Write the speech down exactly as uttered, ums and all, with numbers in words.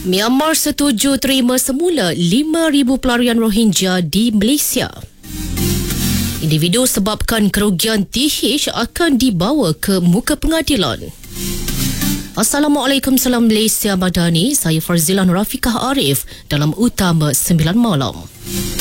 Myanmar setuju terima semula lima ribu pelarian Rohingya di Malaysia. Individu sebabkan kerugian T H akan dibawa ke muka pengadilan. Assalamualaikum, salam Malaysia Madani. Saya Farzila Nurafikah Arif dalam Utama sembilan Malam.